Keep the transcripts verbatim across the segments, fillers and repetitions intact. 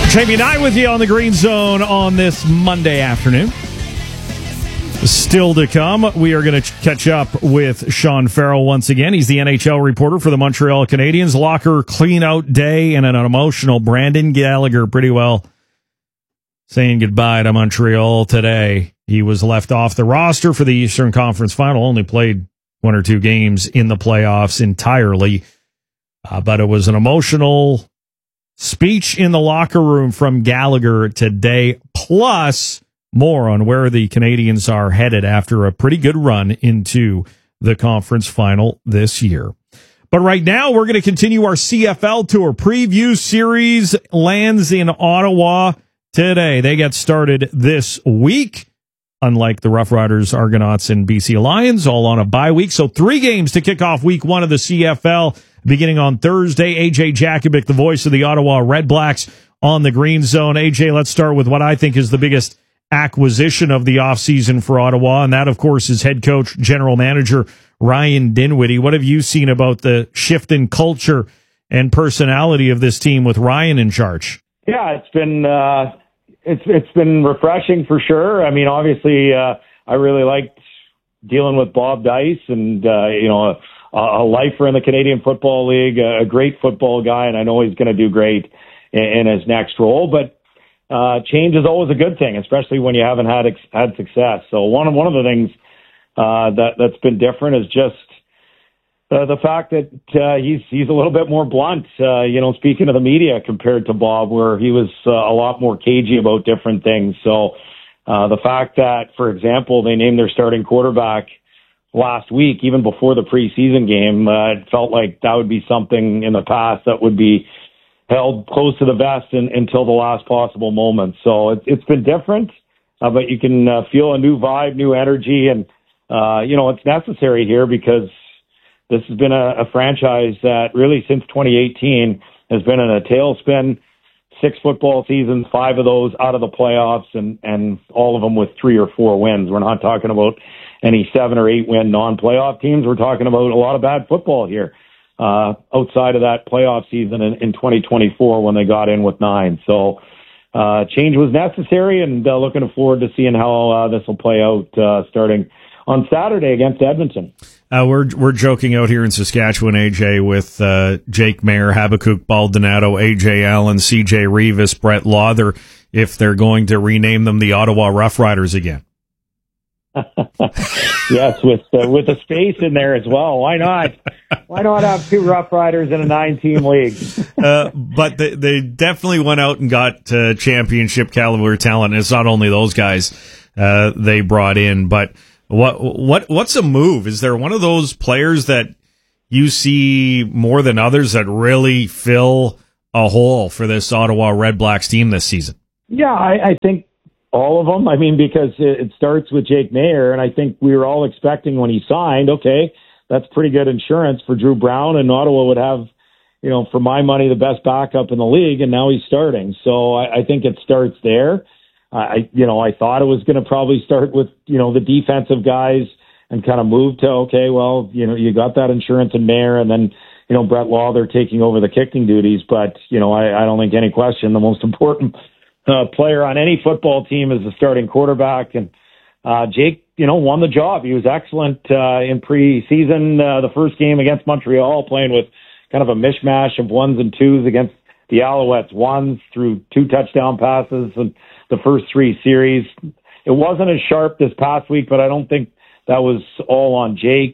Jamie Knight with you on the Green Zone on this Monday afternoon. Still to come, we are going to catch up with Sean Farrell once again. He's the N H L reporter for the Montreal Canadiens. Locker clean-out day and an emotional Brendan Gallagher pretty well saying goodbye to Montreal today. He was left off the roster for the Eastern Conference Final, only played one or two games in the playoffs entirely. Uh, but it was an emotional speech in the locker room from Gallagher today, plus more on where the Canadiens are headed after a pretty good run into the conference final this year. But right now, we're going to continue our C F L Tour. Preview series lands in Ottawa today. They get started this week, unlike the Rough Riders, Argonauts, and B C Lions, all on a bye week. So three games to kick off week one of the C F L, beginning on Thursday. A J Jakubic, the voice of the Ottawa Redblacks, on the Green Zone. A J, let's start with what I think is the biggest acquisition of the offseason for Ottawa, and that, of course, is head coach, general manager Ryan Dinwiddie. What have you seen about the shift in culture and personality of this team with Ryan in charge? Yeah, it's been uh, it's it's been refreshing for sure. I mean, obviously, uh, I really liked dealing with Bob Dice, and uh, you know, a, a lifer in the Canadian Football League, a great football guy, and I know he's going to do great in, in his next role. But Uh, change is always a good thing, especially when you haven't had ex- had success. So one of one of the things uh, that that's been different is just uh, the fact that uh, he's he's a little bit more blunt. Uh, you know, speaking of the media compared to Bob, where he was uh, a lot more cagey about different things. So uh, the fact that, for example, they named their starting quarterback last week, even before the preseason game, uh, it felt like that would be something in the past that would be held close to the vest in, until the last possible moment. So it, it's been different, uh, but you can uh, feel a new vibe, new energy, and, uh, you know, it's necessary here because this has been a, a franchise that really since twenty eighteen has been in a tailspin, six football seasons, five of those out of the playoffs, and, and all of them with three or four wins. We're not talking about any seven or eight win non-playoff teams. We're talking about a lot of bad football here. Uh, outside of that playoff season in, in twenty twenty-four when they got in with nine. So, uh, change was necessary, and uh, looking forward to seeing how uh, this will play out uh, starting on Saturday against Edmonton. Uh, we're we're joking out here in Saskatchewan, A J, with uh, Jake Mayer, Habakkuk Baldonado, A J Allen, C J Revis, Brett Lawther, if they're going to rename them the Ottawa Rough Riders again. Yes, with uh, with a space in there as well. Why not? Why not have two Rough Riders in a nine-team league? uh, but they, they definitely went out and got uh, championship caliber talent. And it's not only those guys uh, they brought in, but what what what's a move? Is there one of those players that you see more than others that really fill a hole for this Ottawa Redblacks team this season? Yeah, I, I think. All of them. I mean, because it starts with Jake Mayer, and I think we were all expecting when he signed, okay, that's pretty good insurance for Drew Brown, and Ottawa would have, you know, for my money, the best backup in the league, and now he's starting. So I, I think it starts there. I, you know, I thought it was going to probably start with, you know, the defensive guys and kind of move to, okay, well, you know, you got that insurance in Mayer, and then, you know, Brett Lawther taking over the kicking duties. But, you know, I, I don't think any question the most important Uh, player on any football team is the starting quarterback, and uh, Jake, you know, won the job. He was excellent uh, in preseason. Uh, the first game against Montreal, playing with kind of a mishmash of ones and twos against the Alouettes, ones through two touchdown passes, and the first three series. It wasn't as sharp this past week, but I don't think that was all on Jake.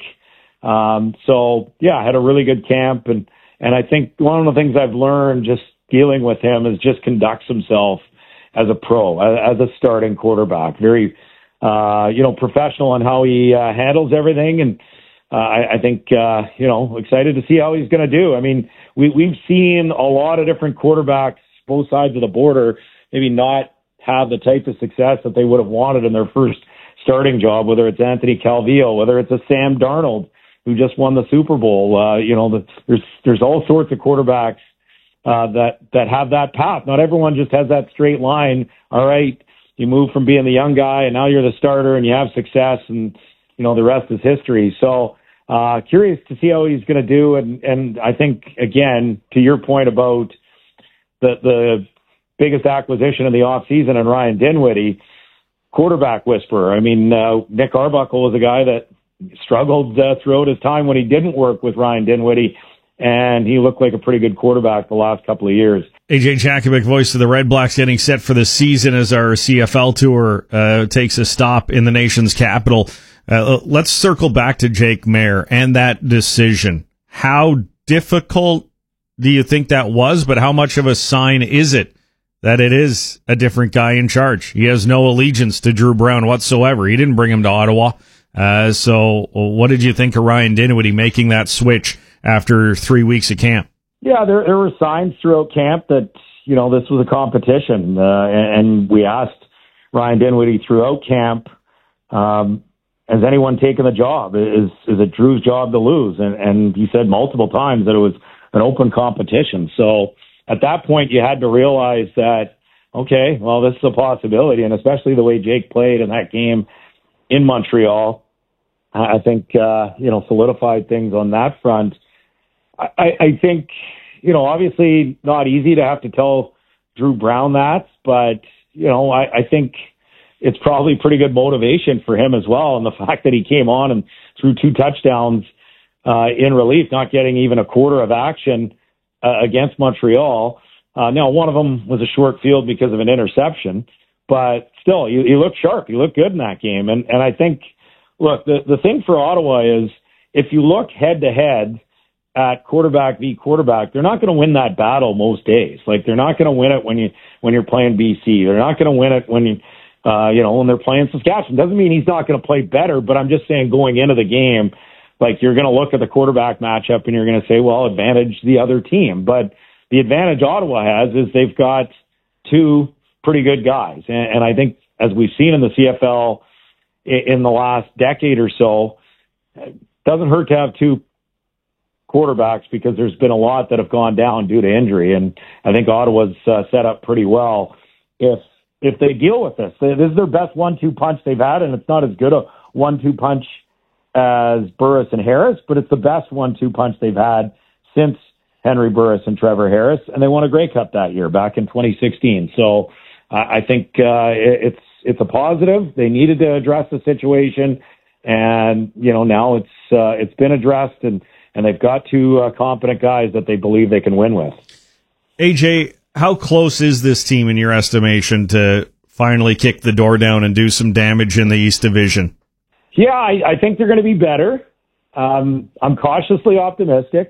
Um, so yeah, I had a really good camp, and and I think one of the things I've learned just dealing with him is just conducts himself as a pro, as a starting quarterback. Very, uh, you know, professional in how he uh, handles everything. And uh, I, I think, uh, you know, excited to see how he's going to do. I mean, we, we've seen a lot of different quarterbacks, both sides of the border, maybe not have the type of success that they would have wanted in their first starting job, whether it's Anthony Calvillo, whether it's a Sam Darnold, who just won the Super Bowl. Uh, you know, the, there's, there's all sorts of quarterbacks Uh, that, that have that path. Not everyone just has that straight line. All right, you move from being the young guy and now you're the starter and you have success, and, you know, the rest is history. So, uh, curious to see how he's going to do. And, and I think, again, to your point about the, the biggest acquisition in the offseason and Ryan Dinwiddie, quarterback whisperer. I mean, uh, Nick Arbuckle was a guy that struggled uh, throughout his time when he didn't work with Ryan Dinwiddie, and he looked like a pretty good quarterback the last couple of years. A J Jakovic, voice of the Red Blacks, getting set for the season as our C F L tour uh, takes a stop in the nation's capital. Uh, let's circle back to Jake Maier and that decision. How difficult do you think that was, but how much of a sign is it that it is a different guy in charge? He has no allegiance to Drew Brown whatsoever. He didn't bring him to Ottawa. Uh, so what did you think of Ryan Dinwiddie making that switch after three weeks of camp? Yeah, there, there were signs throughout camp that, you know, this was a competition. Uh, and, and we asked Ryan Dinwiddie throughout camp, um, has anyone taken the job? Is is it Drew's job to lose? And, and he said multiple times that it was an open competition. So at that point, you had to realize that, okay, well, this is a possibility. And especially the way Jake played in that game in Montreal, I think, uh, you know, solidified things on that front. I, I think, you know, obviously not easy to have to tell Drew Brown that, but, you know, I, I think it's probably pretty good motivation for him as well. And the fact that he came on and threw two touchdowns uh, in relief, not getting even a quarter of action uh, against Montreal. Uh, now, one of them was a short field because of an interception, but still, he, he looked sharp. He looked good in that game. And, and I think, look, the, the thing for Ottawa is if you look head to head at quarterback v quarterback, they're not going to win that battle most days. Like, they're not going to win it when you when you're playing B C. They're not going to win it when you uh, you know when they're playing Saskatchewan. Doesn't mean he's not going to play better, but I'm just saying going into the game, like, you're going to look at the quarterback matchup and you're going to say, well, advantage the other team. But the advantage Ottawa has is they've got two pretty good guys, and, and I think as we've seen in the C F L in, in the last decade or so, it doesn't hurt to have two quarterbacks because there's been a lot that have gone down due to injury, and I think Ottawa's uh, set up pretty well if if they deal with this. This is their best one two punch they've had, and it's not as good a one two punch as Burris and Harris, but it's the best one two punch they've had since Henry Burris and Trevor Harris, and they won a Grey Cup that year back in twenty sixteen. So uh, I think uh, it's it's a positive. They needed to address the situation, and you know now it's uh, it's been addressed, and and they've got two uh, competent guys that they believe they can win with. A J, how close is this team in your estimation to finally kick the door down and do some damage in the East Division? Yeah, I, I think they're going to be better. Um, I'm cautiously optimistic,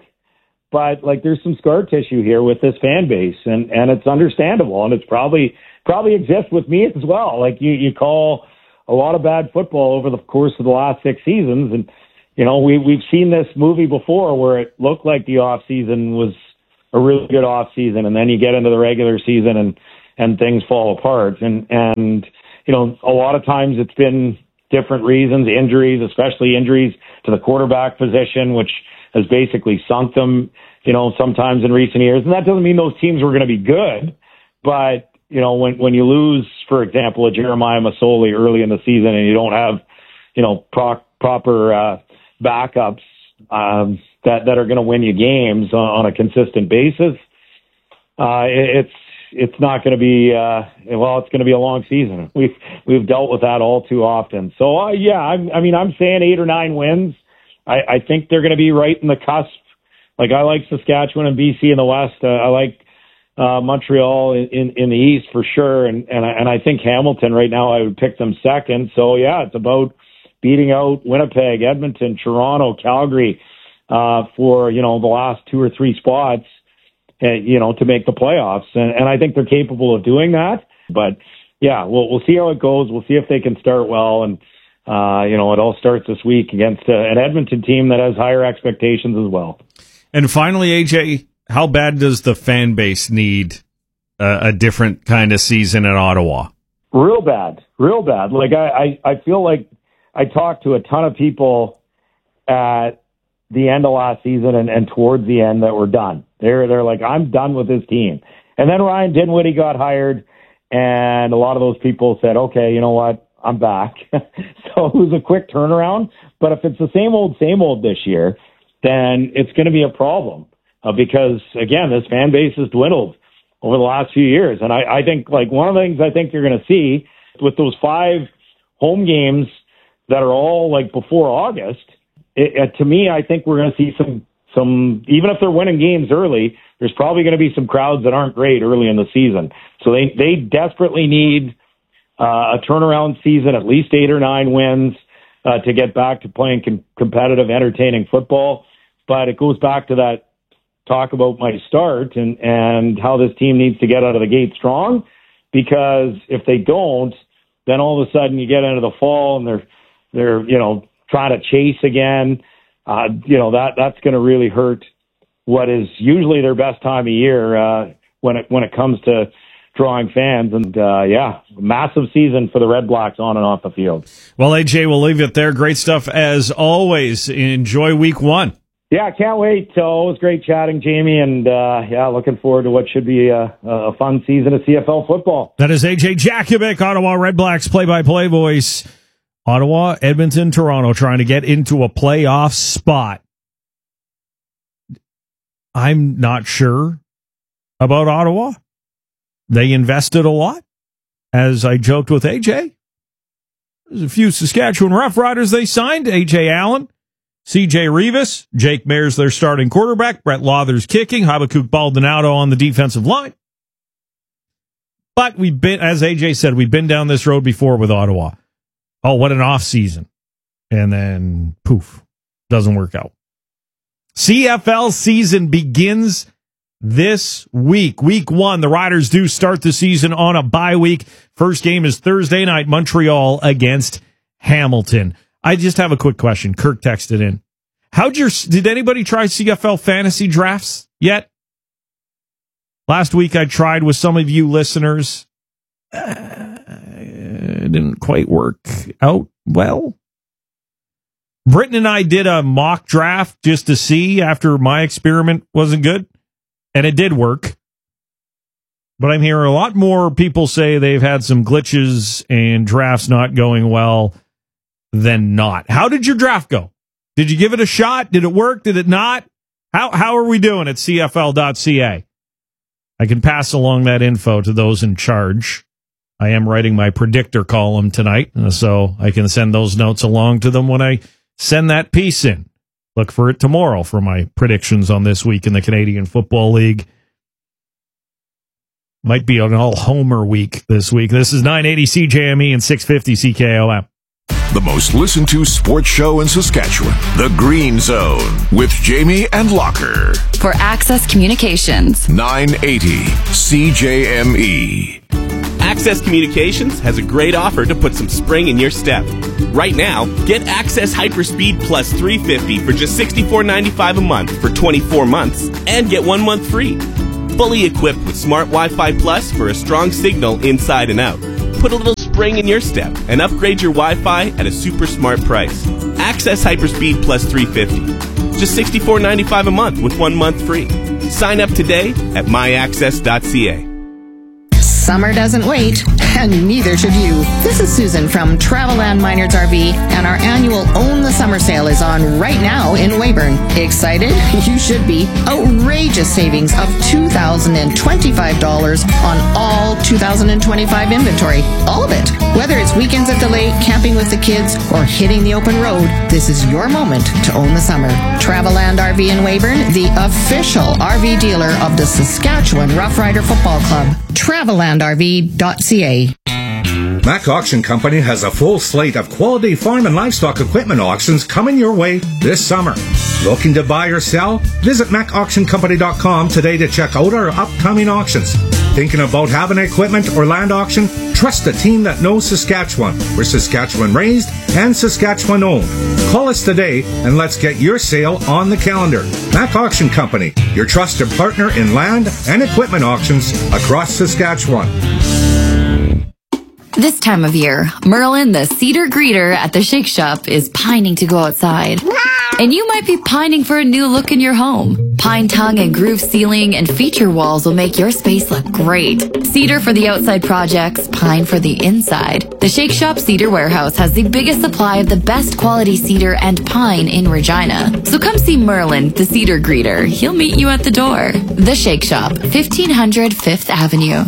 but like there's some scar tissue here with this fan base, and, and it's understandable, and it's probably probably exists with me as well. Like you, you call a lot of bad football over the course of the last six seasons, and you know, we, we've seen this movie before where it looked like the off season was a really good off season, and then you get into the regular season and, and things fall apart. And, and, you know, a lot of times it's been different reasons, injuries, especially injuries to the quarterback position, which has basically sunk them, you know, sometimes in recent years. And that doesn't mean those teams were going to be good, but, you know, when, when you lose, for example, a Jeremiah Masoli early in the season and you don't have, you know, pro- proper, uh, backups um, that that are going to win you games on, on a consistent basis, uh, it, it's it's not going to be uh, well. It's going to be a long season. We've we've dealt with that all too often. So uh, yeah, I'm, I mean, I'm saying eight or nine wins. I, I think they're going to be right in the cusp. Like I like Saskatchewan and B C in the West. Uh, I like uh, Montreal in, in in the East for sure, and and I, and I think Hamilton right now I would pick them second. So yeah, it's about beating out Winnipeg, Edmonton, Toronto, Calgary uh, for, you know, the last two or three spots, uh, you know, to make the playoffs. And, and I think they're capable of doing that. But, yeah, we'll, we'll see how it goes. We'll see if they can start well. And, uh, you know, it all starts this week against uh, an Edmonton team that has higher expectations as well. And finally, A J, how bad does the fan base need uh, a different kind of season in Ottawa? Real bad. Real bad. Like, I, I, I feel like I talked to a ton of people at the end of last season and, and towards the end that were done. They're they're like, I'm done with this team. And then Ryan Dinwiddie got hired, and a lot of those people said, okay, you know what, I'm back. So it was a quick turnaround. But if it's the same old, same old this year, then it's going to be a problem uh, because, again, this fan base has dwindled over the last few years. And I, I think, like, one of the things I think you're going to see with those five home games that are all, like, before August, it, it, to me, I think we're going to see some, some, even if they're winning games early, there's probably going to be some crowds that aren't great early in the season. So they, they desperately need uh, a turnaround season, at least eight or nine wins uh, to get back to playing com- competitive, entertaining football. But it goes back to that talk about my start and, and how this team needs to get out of the gate strong, because if they don't, then all of a sudden you get into the fall and they're, they're, you know, trying to chase again. Uh, you know, that, that's going to really hurt what is usually their best time of year, uh, when it, when it comes to drawing fans. And, uh, yeah, massive season for the Red Blacks on and off the field. Well, A J, we'll leave it there. Great stuff as always. Enjoy week one. Yeah, I can't wait. So it was great chatting, Jamie, and uh, yeah, looking forward to what should be a, a fun season of C F L football. That is A J Jakubic, Ottawa Red Blacks play-by-play voice. Ottawa, Edmonton, Toronto trying to get into a playoff spot. I'm not sure about Ottawa. They invested a lot. As I joked with A J, there's a few Saskatchewan Roughriders they signed. A J Allen, C J Rivas, Jake Mayer's their starting quarterback, Brett Lauther's kicking, Habakkuk Baldonado on the defensive line. But we've been, as A J said, we've been down this road before with Ottawa. Oh, what an off season. And then, poof, doesn't work out. C F L season begins this week. Week one, the Riders do start the season on a bye week. First game is Thursday night, Montreal against Hamilton. I just have a quick question. Kirk texted in. How'd your, did anybody try C F L fantasy drafts yet? Last week I tried with some of you listeners. Uh, it didn't quite work out well. Britton and I did a mock draft just to see after my experiment wasn't good, and it did work. But I'm hearing a lot more people say they've had some glitches and drafts not going well than not. How did your draft go? Did you give it a shot? Did it work? Did it not? How how are we doing at C F L dot C A? I can pass along that info to those in charge. I am writing my predictor column tonight, so I can send those notes along to them when I send that piece in. Look for it tomorrow for my predictions on this week in the Canadian Football League. Might be an all-homer week this week. This is nine eighty C J M E and six fifty C K O M. The most listened to sports show in Saskatchewan, The Green Zone, with Jamie and Locker. For Access Communications. nine eighty C J M E. Access Communications has a great offer to put some spring in your step. Right now, get Access Hyperspeed Plus three fifty for just sixty-four ninety-five a month for twenty-four months and get one month free. Fully equipped with Smart Wi-Fi Plus for a strong signal inside and out. Put a little spring in your step and upgrade your Wi-Fi at a super smart price. Access Hyperspeed Plus three fifty. Just sixty-four ninety-five a month with one month free. Sign up today at my access dot c a. Summer doesn't wait, and neither should you. This is Susan from Travelland Minards R V, and our annual Own the Summer sale is on right now in Weyburn. Excited? You should be. Outrageous savings of two thousand twenty-five dollars on all two thousand twenty-five inventory. All of it. Whether it's weekends at the lake, camping with the kids, or hitting the open road, this is your moment to own the summer. Travelland R V in Weyburn, the official R V dealer of the Saskatchewan Rough Rider Football Club. Travelland R V dot C A. Mac Auction Company has a full slate of quality farm and livestock equipment auctions coming your way this summer. Looking to buy or sell? Visit Mac Auction Company dot com today to check out our upcoming auctions. Thinking about having an equipment or land auction? Trust a team that knows Saskatchewan. We're Saskatchewan raised and Saskatchewan owned. Call us today and let's get your sale on the calendar. Mac Auction Company, your trusted partner in land and equipment auctions across Saskatchewan. This time of year, Merlin, the cedar greeter at the Shake Shop, is pining to go outside. And you might be pining for a new look in your home. Pine tongue and groove ceiling and feature walls will make your space look great. Cedar for the outside projects, pine for the inside. The Shake Shop Cedar Warehouse has the biggest supply of the best quality cedar and pine in Regina. So come see Merlin, the cedar greeter. He'll meet you at the door. The Shake Shop, fifteen hundred Fifth Avenue.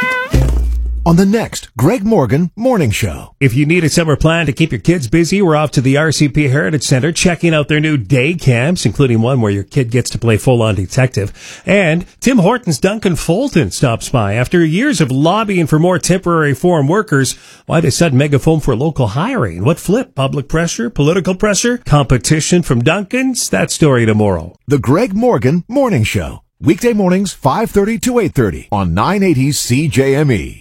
On the next Greg Morgan Morning Show. If you need a summer plan to keep your kids busy, we're off to the R C P Heritage Center checking out their new day camps, including one where your kid gets to play full-on detective. And Tim Hortons Duncan Fulton stops by. After years of lobbying for more temporary foreign workers, why the sudden megaphone for local hiring? What flip? Public pressure? Political pressure? Competition from Duncan's? That story tomorrow. The Greg Morgan Morning Show. Weekday mornings, five thirty to eight thirty on nine eighty C J M E.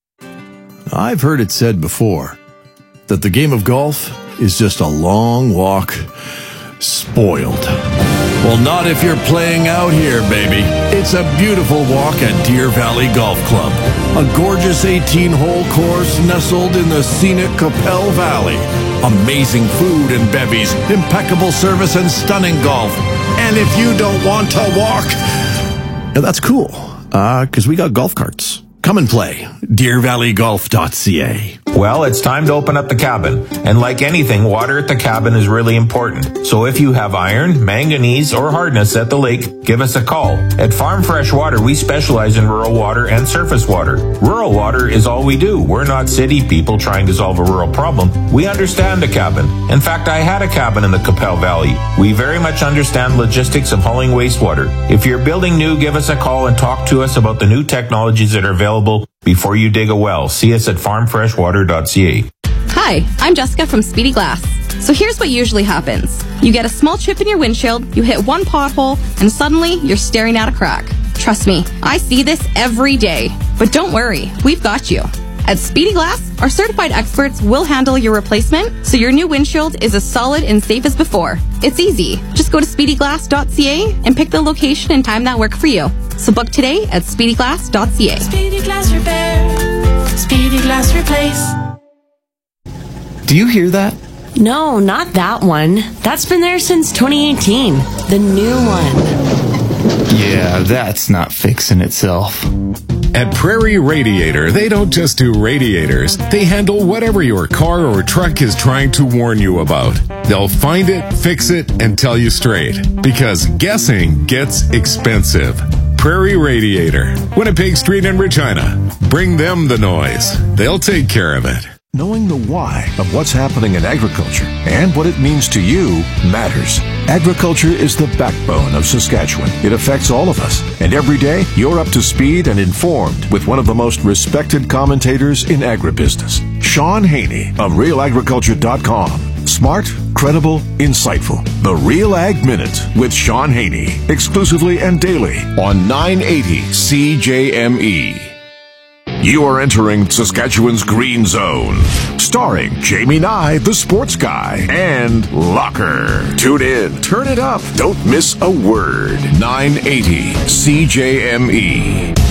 I've heard it said before that the game of golf is just a long walk spoiled. Well, not if you're playing out here, baby. It's a beautiful walk at Deer Valley Golf Club, a gorgeous eighteen-hole course nestled in the scenic Capel Valley. Amazing food and bevies, impeccable service, and stunning golf. And if you don't want to walk, that's cool, uh, because we got golf carts. Come and play. deer valley golf dot c a. Well, it's time to open up the cabin. And like anything, water at the cabin is really important. So if you have iron, manganese, or hardness at the lake, give us a call. At Farm Fresh Water, we specialize in rural water and surface water. Rural water is all we do. We're not city people trying to solve a rural problem. We understand a cabin. In fact, I had a cabin in the Capel Valley. We very much understand logistics of hauling wastewater. If you're building new, give us a call and talk to us about the new technologies that are available before you dig a well. See us at farm fresh water dot c a. Hi, I'm Jessica from Speedy Glass. So here's what usually happens. You get a small chip in your windshield, you hit one pothole, and suddenly you're staring at a crack. Trust me, I see this every day. But don't worry, we've got you. At Speedy Glass, our certified experts will handle your replacement so your new windshield is as solid and safe as before. It's easy. Just go to speedy glass dot c a and pick the location and time that work for you. So book today at speedy glass dot c a. Speedy Glass Repair. Speedy Glass Replace. Do you hear that? No, not that one. That's been there since twenty eighteen. The new one. Yeah, that's not fixing itself. At Prairie Radiator, they don't just do radiators. They handle whatever your car or truck is trying to warn you about. They'll find it, fix it, and tell you straight. Because guessing gets expensive. Prairie Radiator, Winnipeg Street in Regina. Bring them the noise. They'll take care of it. Knowing the why of what's happening in agriculture and what it means to you matters. Agriculture is the backbone of Saskatchewan. It affects all of us. And every day, you're up to speed and informed with one of the most respected commentators in agribusiness, Sean Haney of real agriculture dot com. Smart, credible, insightful. The Real Ag Minute with Sean Haney. Exclusively and daily on nine eighty C J M E. You are entering Saskatchewan's Green Zone, starring Jamie Nye, the sports guy, and Locker. Tune in, turn it up, don't miss a word. nine eighty C J M E.